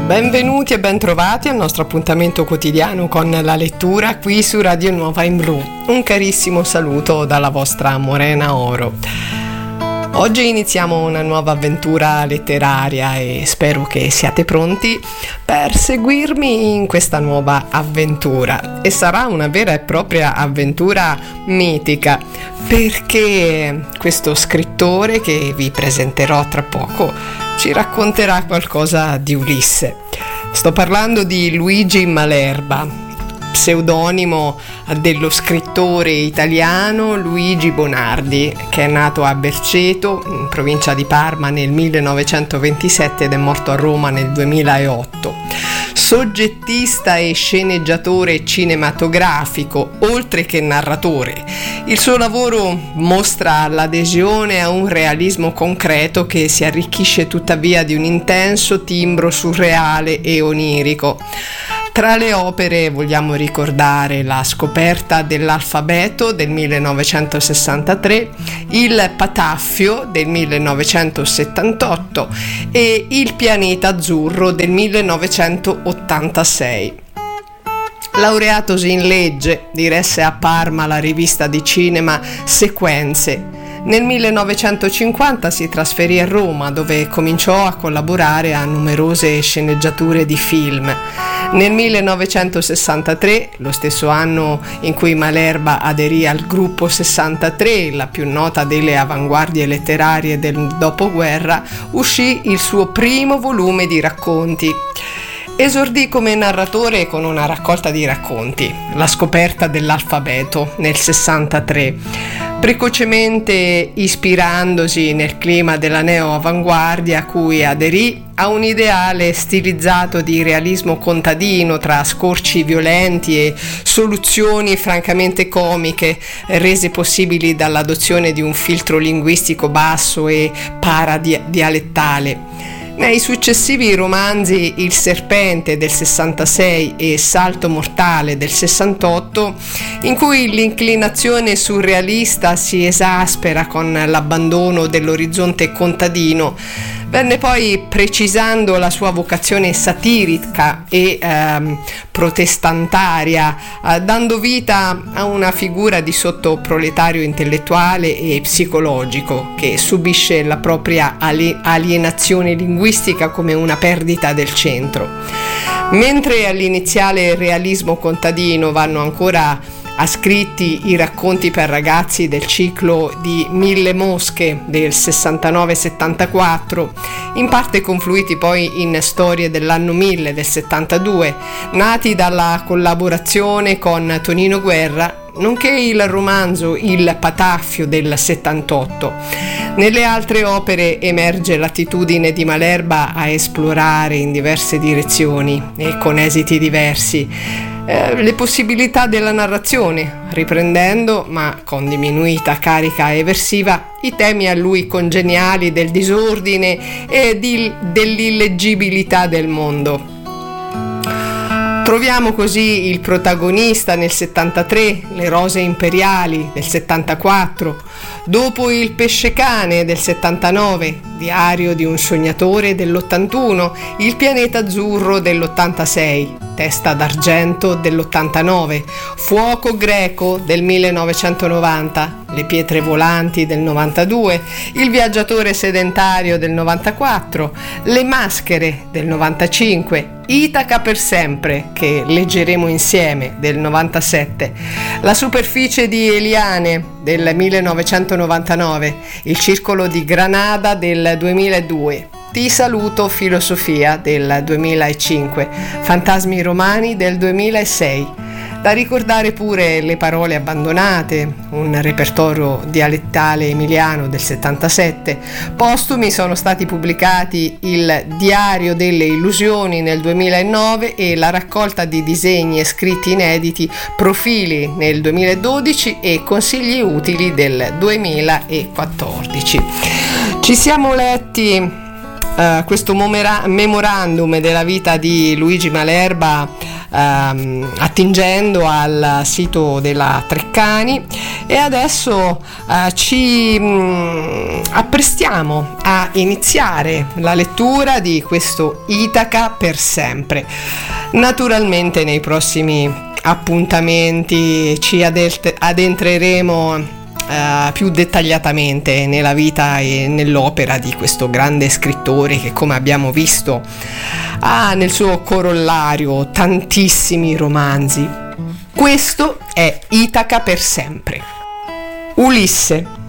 Benvenuti e bentrovati al nostro appuntamento quotidiano con la lettura qui su Radio Nuova in Blu. Un carissimo saluto dalla vostra Morena Oro. Oggi iniziamo una nuova avventura letteraria e spero che siate pronti per seguirmi in questa nuova avventura. E sarà una vera e propria avventura mitica, perché questo scrittore che vi presenterò tra poco ci racconterà qualcosa di Ulisse. Sto parlando di Luigi Malerba, pseudonimo dello scrittore italiano Luigi Bonardi, che è nato a Berceto, in provincia di Parma, nel 1927 ed è morto a Roma nel 2008. Soggettista e sceneggiatore cinematografico, oltre che narratore, il suo lavoro mostra l'adesione a un realismo concreto che si arricchisce tuttavia di un intenso timbro surreale e onirico. Tra le opere vogliamo ricordare La scoperta dell'alfabeto del 1963, Il Pataffio del 1978 e Il pianeta azzurro del 1986. Laureatosi in legge, diresse a Parma la rivista di cinema Sequenze. Nel 1950 si trasferì a Roma, dove cominciò a collaborare a numerose sceneggiature di film. Nel 1963, lo stesso anno in cui Malerba aderì al Gruppo 63, la più nota delle avanguardie letterarie del dopoguerra, uscì il suo primo volume di racconti. Esordì come narratore con una raccolta di racconti, La scoperta dell'alfabeto, nel 63, precocemente ispirandosi nel clima della neo-avanguardia a cui aderì a un ideale stilizzato di realismo contadino tra scorci violenti e soluzioni francamente comiche, rese possibili dall'adozione di un filtro linguistico basso e paradialettale. Nei successivi romanzi Il serpente del 66 e Salto mortale del 68, in cui l'inclinazione surrealista si esaspera con l'abbandono dell'orizzonte contadino, venne poi precisando la sua vocazione satirica e protestantaria, dando vita a una figura di sottoproletario intellettuale e psicologico che subisce la propria alienazione linguistica come una perdita del centro. Mentre all'iniziale realismo contadino vanno ancora ascritti i racconti per ragazzi del ciclo di Mille mosche del 69-74, in parte confluiti poi in Storie dell'anno 1000 del 72, nati dalla collaborazione con Tonino Guerra, nonché il romanzo Il Pataffio del 78. Nelle altre opere emerge l'attitudine di Malerba a esplorare in diverse direzioni e con esiti diversi le possibilità della narrazione, riprendendo, ma con diminuita carica eversiva, i temi a lui congeniali del disordine e dell'illeggibilità del mondo. Troviamo così il protagonista nel 73, Le rose imperiali del 74, dopo Il pesce cane del 79, Diario di un sognatore dell'81, Il pianeta azzurro dell'86, Testa d'argento dell'89, Fuoco greco del 1990, Le pietre volanti del 92, Il viaggiatore sedentario del 94, Le maschere del 95, Itaca per sempre, che leggeremo insieme, del 97, La superficie di Eliane del 1999, Il circolo di Granada del 2002, Ti saluto filosofia del 2005, Fantasmi romani del 2006. Da ricordare pure Le parole abbandonate, un repertorio dialettale emiliano del 77. Postumi sono stati pubblicati Il diario delle illusioni nel 2009 e la raccolta di disegni e scritti inediti Profili nel 2012 e Consigli utili del 2014. Ci siamo letti questo memorandum della vita di Luigi Malerba, attingendo al sito della Treccani, e adesso ci apprestiamo a iniziare la lettura di questo Itaca per sempre. Naturalmente nei prossimi appuntamenti ci adentreremo più dettagliatamente nella vita e nell'opera di questo grande scrittore che, come abbiamo visto, ha nel suo corollario tantissimi romanzi. Questo è Itaca per sempre. Ulisse.